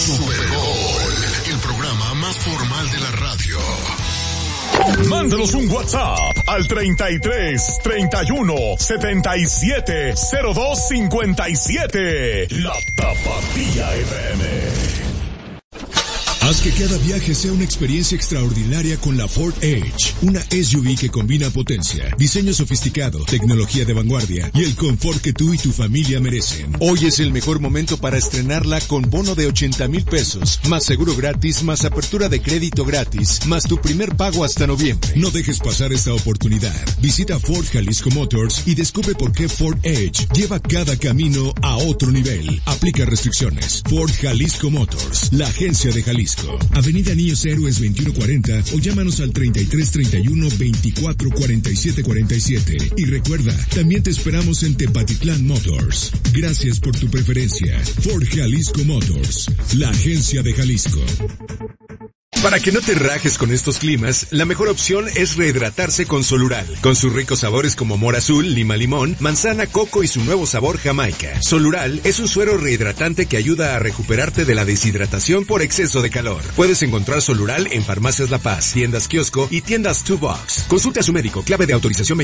Super Gol, el programa más formal de la radio. Mándanos un WhatsApp al 33 31 77 02 57. La Tapatía FM. Haz que cada viaje sea una experiencia extraordinaria con la Ford Edge, una SUV que combina potencia, diseño sofisticado, tecnología de vanguardia y el confort que tú y tu familia merecen. Hoy es el mejor momento para estrenarla con bono de 80,000 pesos, más seguro gratis, más apertura de crédito gratis, más tu primer pago hasta noviembre. No dejes pasar esta oportunidad. Visita Ford Jalisco Motors y descubre por qué Ford Edge lleva cada camino a otro nivel. Aplica restricciones. Ford Jalisco Motors, la agencia de Jalisco. Avenida Niños Héroes 2140 o llámanos al 3331 24 47 47. Y recuerda, también te esperamos en Tepatitlán Motors. Gracias por tu preferencia. Ford Jalisco Motors, la agencia de Jalisco. Para que no te rajes con estos climas, la mejor opción es rehidratarse con Solural. Con sus ricos sabores como mora azul, lima limón, manzana, coco y su nuevo sabor Jamaica. Solural es un suero rehidratante que ayuda a recuperarte de la deshidratación por exceso de calor. Puedes encontrar Solural en Farmacias La Paz, tiendas kiosco y tiendas 2Box. Consulte a su médico. Clave de autorización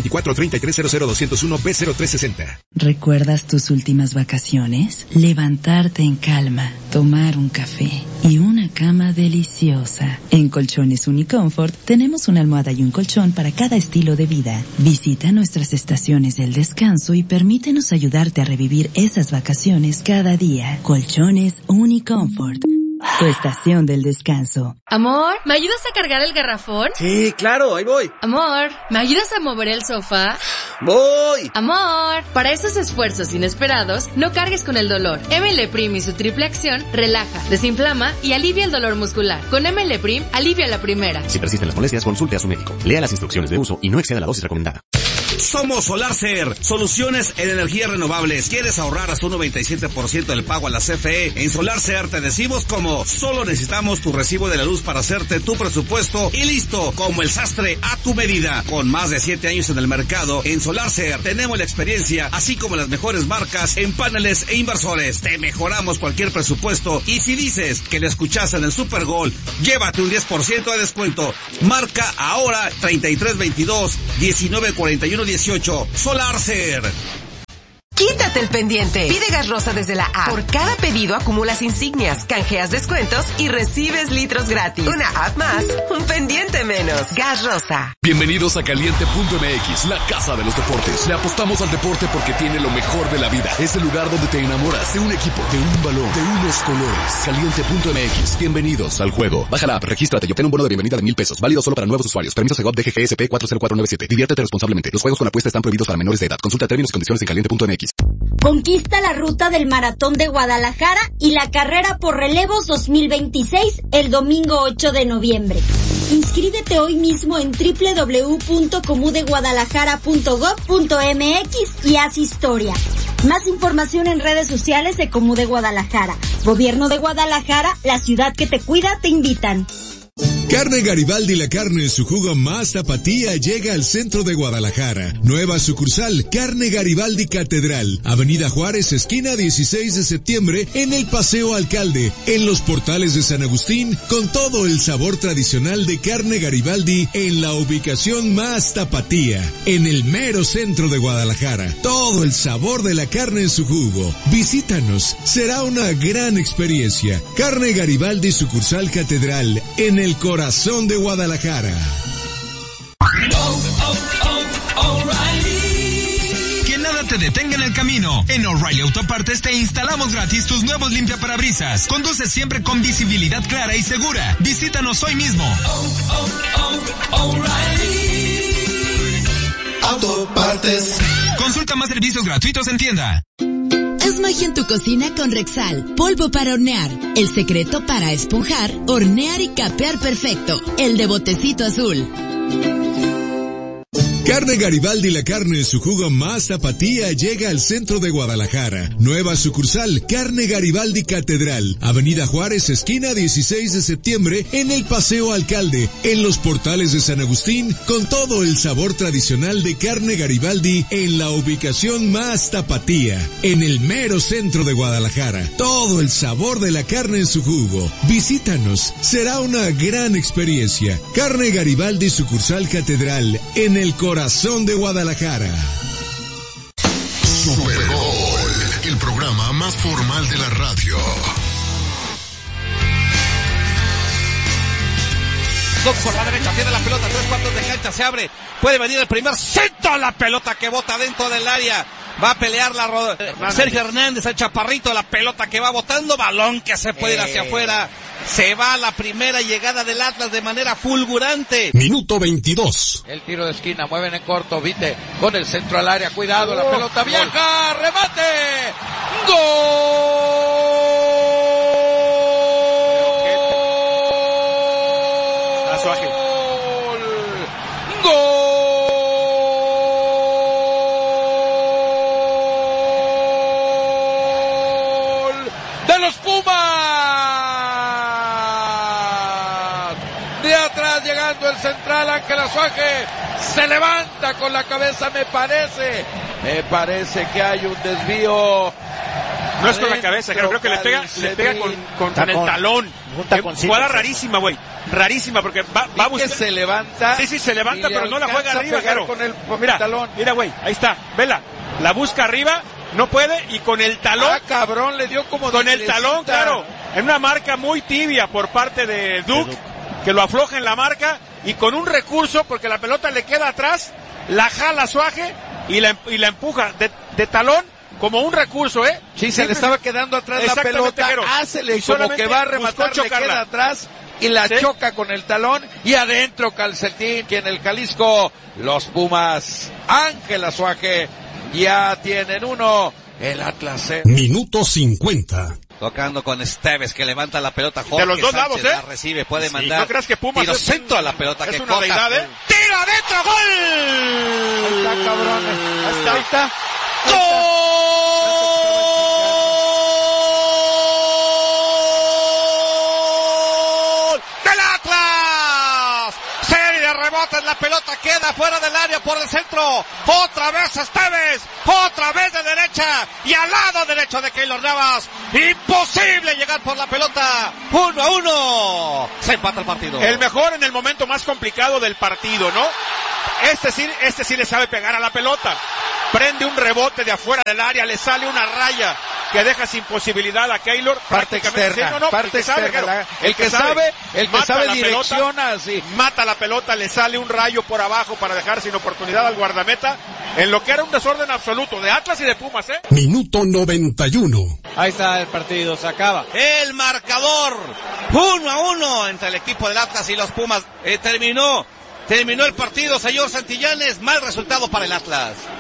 2433000201B0360. ¿Recuerdas tus últimas vacaciones? Levantarte en calma, tomar un café y una cama deliciosa. En Colchones Uniconfort tenemos una almohada y un colchón para cada estilo de vida. Visita nuestras estaciones del descanso y permítenos ayudarte a revivir esas vacaciones cada día. Colchones Uniconfort, tu estación del descanso. Amor, ¿me ayudas a cargar el garrafón? Sí, claro, ahí voy. Amor, ¿me ayudas a mover el sofá? Voy. Amor, para esos esfuerzos inesperados, no cargues con el dolor. ML Prim y su triple acción relaja, desinflama y alivia el dolor muscular. Con ML Prim, alivia la primera. Si persisten las molestias, consulte a su médico. Lea las instrucciones de uso y no exceda la dosis recomendada. Somos SolarCer, soluciones en energías renovables. ¿Quieres ahorrar hasta un 97% del pago a la CFE? En SolarCer te decimos cómo. Solo necesitamos tu recibo de la luz para hacerte tu presupuesto y listo, como el sastre a tu medida. Con más de 7 años en el mercado, en SolarCer tenemos la experiencia, así como las mejores marcas en paneles e inversores. Te mejoramos cualquier presupuesto y si dices que le escuchaste en el Super Gol, llévate un 10% de descuento. Marca ahora 3322 1941 18. SolarCer. Quítate el pendiente. Pide Gas Rosa desde la app. Por cada pedido acumulas insignias, canjeas descuentos y recibes litros gratis. Una app más, un pendiente menos. Gas Rosa. Bienvenidos a Caliente.mx, la casa de los deportes. Le apostamos al deporte porque tiene lo mejor de la vida. Es el lugar donde te enamoras de un equipo, de un balón, de unos colores. Caliente.mx. Bienvenidos al juego. Baja la app, regístrate y obtén un bono de bienvenida de 1,000 pesos. Válido solo para nuevos usuarios. Permiso Segov DGGSP 40497. Diviértete responsablemente. Los juegos con apuesta están prohibidos para menores de edad. Consulta términos y condiciones en Caliente.mx. Conquista la ruta del Maratón de Guadalajara y la carrera por relevos 2026 el domingo 8 de noviembre. Inscríbete hoy mismo en www.comudeguadalajara.gov.mx y haz historia. Más información en redes sociales de Comude Guadalajara. Gobierno de Guadalajara, la ciudad que te cuida, te invitan. Carne Garibaldi, la carne en su jugo más tapatía, llega al centro de Guadalajara. Nueva sucursal, Carne Garibaldi Catedral, Avenida Juárez, esquina 16 de septiembre, en el Paseo Alcalde, en los portales de San Agustín, con todo el sabor tradicional de Carne Garibaldi en la ubicación más tapatía, en el mero centro de Guadalajara. Todo el sabor de la carne en su jugo. Visítanos, será una gran experiencia. Carne Garibaldi, sucursal Catedral, en el corazón de Guadalajara. Que nada te detenga en el camino. En O'Reilly Autopartes te instalamos gratis tus nuevos limpiaparabrisas. Conduce siempre con visibilidad clara y segura. Visítanos hoy mismo. Autopartes. Consulta más servicios gratuitos en tienda. Haz magia en tu cocina con Rexal, polvo para hornear. El secreto para esponjar, hornear y capear perfecto. El de botecito azul. Carne Garibaldi, la carne en su jugo más tapatía, llega al centro de Guadalajara. Nueva sucursal, Carne Garibaldi Catedral, Avenida Juárez, esquina 16 de septiembre, en el Paseo Alcalde, en los portales de San Agustín, con todo el sabor tradicional de Carne Garibaldi en la ubicación más tapatía, en el mero centro de Guadalajara. Todo el sabor de la carne en su jugo. Visítanos, será una gran experiencia. Carne Garibaldi, sucursal Catedral, en el corazón de Guadalajara. Super Bowl, el programa más formal de la radio. Por la derecha tiene la pelota, 3/4 de cancha, se abre, puede venir el primer centro, la pelota que bota dentro del área, va a pelear Sergio Hernández, el chaparrito, la pelota que va botando, balón que se puede ir hacia afuera, se va la primera llegada del Atlas de manera fulgurante. Minuto 22. El tiro de esquina, mueven en corto, Vite con el centro al área, cuidado, la pelota viaja, remate, ¡gol! ¡De los Pumas! De atrás llegando el central Ángel Azuaje, se levanta con la cabeza, me parece que hay un desvío. No es con la cabeza, creo que le pega con el talón. Jugada rarísima, güey. Rarísima, porque va a buscar. Se levanta. Sí, se levanta, pero no la juega arriba, claro. Con el talón. Mira, güey, ahí está, vela. La busca arriba, no puede, y con el talón. Ah, cabrón, le dio como con el talón, claro. En una marca muy tibia por parte de Duke, que lo afloja en la marca, y con un recurso, porque la pelota le queda atrás, la jala Suaje y la empuja de talón. Como un recurso, Sí, se le estaba quedando atrás la pelota, hácele como que va a rematar, le queda atrás y la choca con el talón y adentro Calcetín, que en el Jalisco los Pumas, Ángel Azuaje, ya tienen uno, el Atlas. Minuto 50. Tocando con Esteves, que levanta la pelota. Jorge de los dos Sánchez lados, la recibe, puede mandar. ¿No crees que Pumas tiro centro a la pelota es que una corta? Deidad, ¡Tiro adentro! ¡Gol! Ahí está, cabrones. Ahí está. ¡Gol! ¡Del Atlas! Serie de rebotes, la pelota queda fuera del área por el centro. Otra vez Esteves, otra vez de derecha y al lado derecho de Keylor Navas. Imposible llegar por la pelota. 1-1. Se empata el partido. El mejor en el momento más complicado del partido, ¿no? Este sí le sabe pegar a la pelota. Prende un rebote de afuera del área, le sale una raya que deja sin posibilidad a Keylor. Parte externa, parte externa. El que sabe direcciona así. Mata la pelota, le sale un rayo por abajo para dejar sin oportunidad al guardameta, en lo que era un desorden absoluto de Atlas y de Pumas, Minuto 91. Ahí está el partido, se acaba. El marcador, 1-1 entre el equipo del Atlas y los Pumas. Terminó el partido, señor Santillanes, mal resultado para el Atlas.